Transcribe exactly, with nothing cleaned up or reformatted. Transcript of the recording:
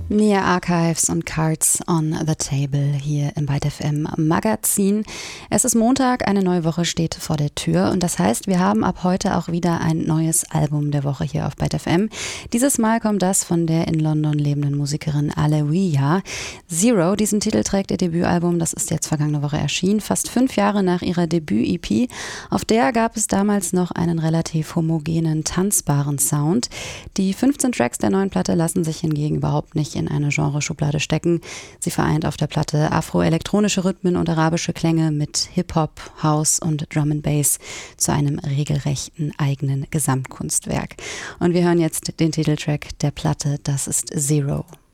Nia Archives und Cards on the Table hier im Byte F M Magazin. Es ist Montag, eine neue Woche steht vor der Tür und das heißt, wir haben ab heute auch wieder ein neues Album der Woche hier auf Byte F M. Dieses Mal kommt das von der in London lebenden Musikerin Alewiya. Zero, diesen Titel trägt ihr Debütalbum, das ist jetzt vergangene Woche erschienen, fast fünf Jahre nach ihrer Debüt-E P. Auf der gab es damals noch einen relativ homogenen, tanzbaren Sound. Die fünfzehn Tracks der neuen Platte lassen sich hingegen überhaupt nicht in eine Genreschublade stecken. Sie vereint auf der Platte afroelektronische Rhythmen und arabische Klänge mit Hip-Hop, House und Drum and Bass zu einem regelrechten eigenen Gesamtkunstwerk. Und wir hören jetzt den Titeltrack der Platte, das ist Zero.